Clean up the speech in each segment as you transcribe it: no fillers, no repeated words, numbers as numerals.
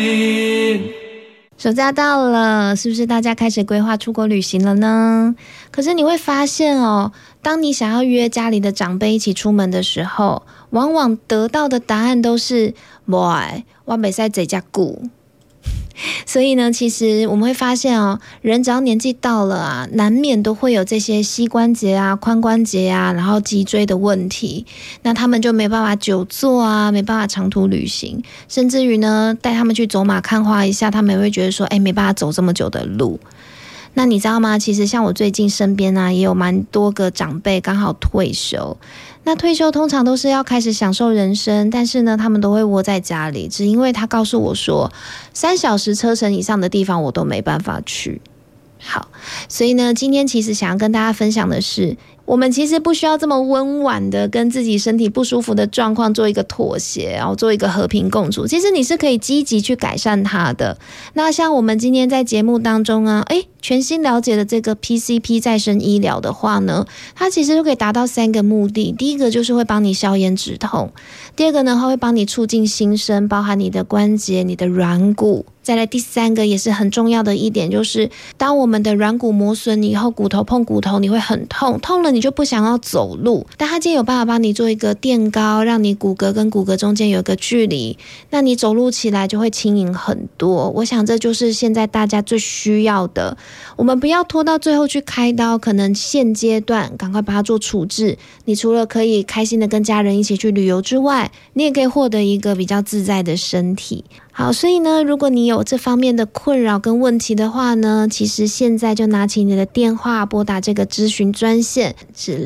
暑假到了，是不是大家开始规划出国旅行了呢？可是你会发现哦，当你想要约家里的长辈一起出门的时候，往往得到的答案都是喂，我不可以在家顾。所以呢，其实我们会发现哦，人只要年纪到了啊，难免都会有这些膝关节啊、髋关节啊，然后脊椎的问题。那他们就没办法久坐啊，没办法长途旅行，甚至于呢，带他们去走马看花一下，他们也会觉得说，没办法走这么久的路。那你知道吗？其实像我最近身边啊，也有蛮多个长辈刚好退休。那退休通常都是要开始享受人生，但是呢，他们都会窝在家里，只因为他告诉我说，3小时车程以上的地方我都没办法去。好，所以呢，今天其实想要跟大家分享的是，我们其实不需要这么温婉的跟自己身体不舒服的状况做一个妥协，然后做一个和平共处。其实你是可以积极去改善它的。那像我们今天在节目当中啊，全新了解的这个 PCP 再生医疗的话呢，它其实就可以达到3个目的。第一个就是会帮你消炎止痛，第二个呢，它会帮你促进新生，包含你的关节、你的软骨。再来第3个也是很重要的一点，就是当我们的软骨磨损以后，骨头碰骨头你会很痛，痛了你就不想要走路，但它今天有办法帮你做一个垫高，让你骨骼跟骨骼中间有一个距离，那你走路起来就会轻盈很多。我想这就是现在大家最需要的，我们不要拖到最后去开刀，可能现阶段赶快把它做处置。你除了可以开心的跟家人一起去旅游之外，你也可以获得一个比较自在的身体。好，所以呢，如果你有这方面的困扰跟问题的话呢，其实现在就拿起你的电话拨打这个咨询专线，是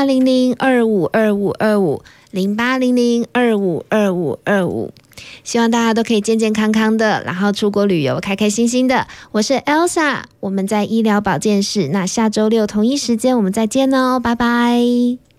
0800252525，0800252525。希望大家都可以健健康康的，然后出国旅游开开心心的。我是 Elsa， 我们在医疗保健室，那下周6同一时间我们再见哦，拜拜。